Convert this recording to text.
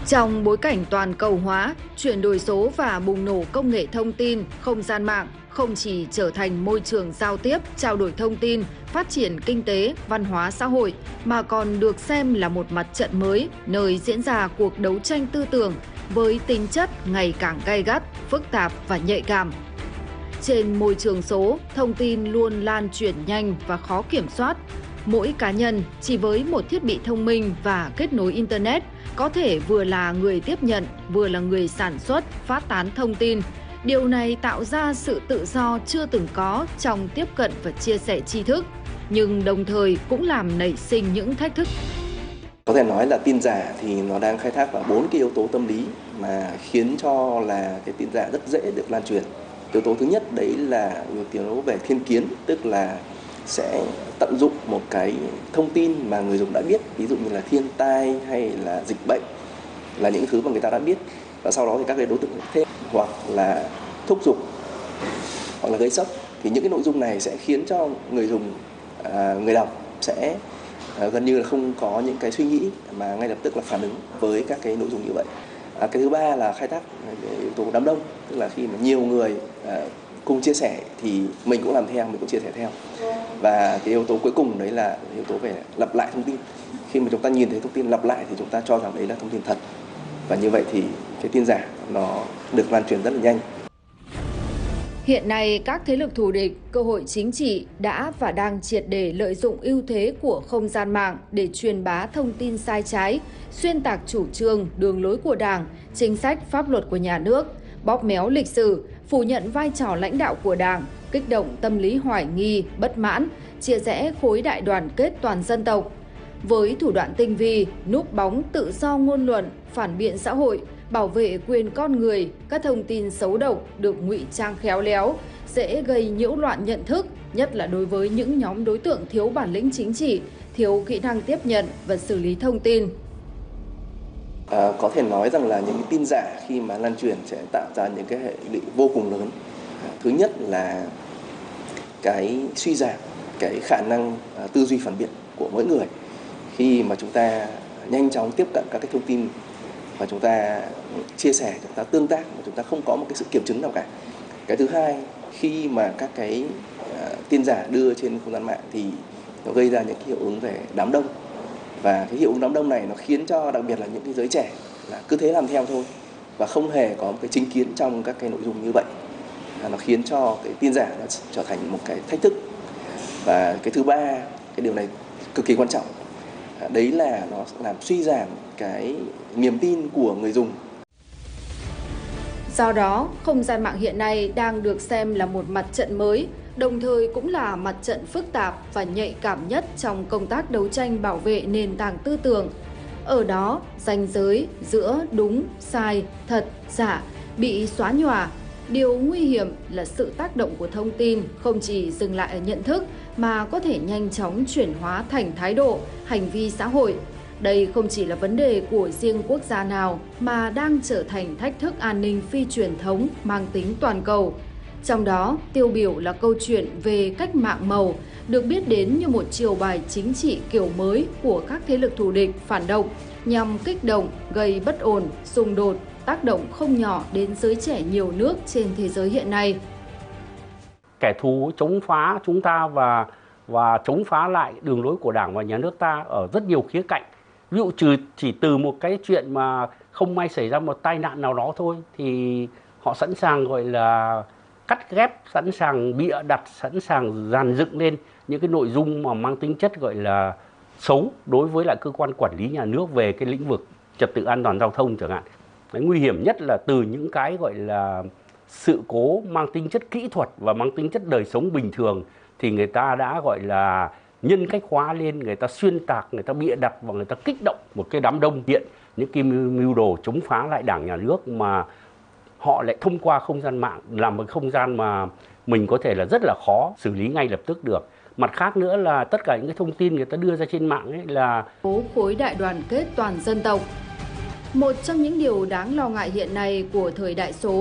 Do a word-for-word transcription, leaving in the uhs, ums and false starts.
Trong bối cảnh toàn cầu hóa, chuyển đổi số và bùng nổ công nghệ thông tin, không gian mạng không chỉ trở thành môi trường giao tiếp, trao đổi thông tin, phát triển kinh tế, văn hóa xã hội, mà còn được xem là một mặt trận mới, nơi diễn ra cuộc đấu tranh tư tưởng với tính chất ngày càng gay gắt, phức tạp và nhạy cảm. Trên môi trường số, thông tin luôn lan truyền nhanh và khó kiểm soát. Mỗi cá nhân chỉ với một thiết bị thông minh và kết nối Internet có thể vừa là người tiếp nhận, vừa là người sản xuất, phát tán thông tin. Điều này tạo ra sự tự do chưa từng có trong tiếp cận và chia sẻ tri thức, nhưng đồng thời cũng làm nảy sinh những thách thức. Có thể nói là tin giả thì nó đang khai thác vào bốn cái yếu tố tâm lý mà khiến cho là cái tin giả rất dễ được lan truyền. Yếu tố thứ nhất đấy là yếu tố về thiên kiến, tức là sẽ tận dụng một cái thông tin mà người dùng đã biết, ví dụ như là thiên tai hay là dịch bệnh, là những thứ mà người ta đã biết, và sau đó thì các cái đối tượng thêm hoặc là thúc giục hoặc là gây sốc, thì những cái nội dung này sẽ khiến cho người dùng, à, người đọc sẽ à, gần như là không có những cái suy nghĩ mà ngay lập tức là phản ứng với các cái nội dung như vậy. À, cái thứ ba là khai thác yếu tố đám đông, tức là khi mà nhiều người à, cùng chia sẻ thì mình cũng làm theo, mình cũng chia sẻ theo. Và cái yếu tố cuối cùng đấy là yếu tố về lặp lại thông tin. Khi mà chúng ta nhìn thấy thông tin lặp lại thì chúng ta cho rằng đấy là thông tin thật. Và như vậy thì cái tin giả nó được lan truyền rất là nhanh. Hiện nay, các thế lực thù địch, cơ hội chính trị đã và đang triệt để lợi dụng ưu thế của không gian mạng để truyền bá thông tin sai trái, xuyên tạc chủ trương, đường lối của Đảng, chính sách, pháp luật của nhà nước, bóp méo lịch sử, phủ nhận vai trò lãnh đạo của Đảng, kích động tâm lý hoài nghi, bất mãn, chia rẽ khối đại đoàn kết toàn dân tộc. Với thủ đoạn tinh vi, núp bóng tự do ngôn luận, phản biện xã hội, bảo vệ quyền con người, các thông tin xấu độc được ngụy trang khéo léo, dễ gây nhiễu loạn nhận thức, nhất là đối với những nhóm đối tượng thiếu bản lĩnh chính trị, thiếu kỹ năng tiếp nhận và xử lý thông tin. À, có thể nói rằng là những tin giả khi mà lan truyền sẽ tạo ra những cái hệ lụy vô cùng lớn. Thứ nhất là cái suy giảm cái khả năng à, tư duy phản biện của mỗi người khi mà chúng ta nhanh chóng tiếp cận các cái thông tin và chúng ta chia sẻ, chúng ta tương tác mà chúng ta không có một cái sự kiểm chứng nào cả. Cái thứ hai, khi mà các cái uh, tin giả đưa trên không gian mạng thì nó gây ra những cái hiệu ứng về đám đông, và cái hiệu ứng đám đông này nó khiến cho đặc biệt là những cái giới trẻ là cứ thế làm theo thôi và không hề có một cái chính kiến trong các cái nội dung như vậy. À, nó khiến cho cái tin giả nó trở thành một cái thách thức. Và cái thứ ba, cái điều này cực kỳ quan trọng, đấy là nó làm suy giảm cái niềm tin của người dùng. Do đó, không gian mạng hiện nay đang được xem là một mặt trận mới, đồng thời cũng là mặt trận phức tạp và nhạy cảm nhất trong công tác đấu tranh bảo vệ nền tảng tư tưởng. Ở đó, ranh giới giữa đúng, sai, thật, giả bị xóa nhòa. Điều nguy hiểm là sự tác động của thông tin không chỉ dừng lại ở nhận thức mà có thể nhanh chóng chuyển hóa thành thái độ, hành vi xã hội. Đây không chỉ là vấn đề của riêng quốc gia nào mà đang trở thành thách thức an ninh phi truyền thống mang tính toàn cầu. Trong đó, tiêu biểu là câu chuyện về cách mạng màu, được biết đến như một chiều bài chính trị kiểu mới của các thế lực thù địch, phản động, nhằm kích động, gây bất ổn, xung đột, tác động không nhỏ đến giới trẻ nhiều nước trên thế giới hiện nay. Kẻ thù chống phá chúng ta và và chống phá lại đường lối của Đảng và Nhà nước ta ở rất nhiều khía cạnh. Ví dụ trừ chỉ từ một cái chuyện mà không may xảy ra một tai nạn nào đó thôi thì họ sẵn sàng gọi là cắt ghép, sẵn sàng bịa đặt, sẵn sàng dàn dựng lên những cái nội dung mà mang tính chất gọi là xấu đối với lại cơ quan quản lý nhà nước về cái lĩnh vực trật tự an toàn giao thông chẳng hạn. Cái nguy hiểm nhất là từ những cái gọi là sự cố mang tính chất kỹ thuật và mang tính chất đời sống bình thường thì người ta đã gọi là nhân cách hóa lên, người ta xuyên tạc, người ta bịa đặt và người ta kích động một cái đám đông hiện những cái mưu đồ chống phá lại Đảng Nhà nước, mà họ lại thông qua không gian mạng làm một không gian mà mình có thể là rất là khó xử lý ngay lập tức được. Mặt khác nữa là tất cả những cái thông tin người ta đưa ra trên mạng ấy là khối đại đoàn kết toàn dân tộc. Một trong những điều đáng lo ngại hiện nay của thời đại số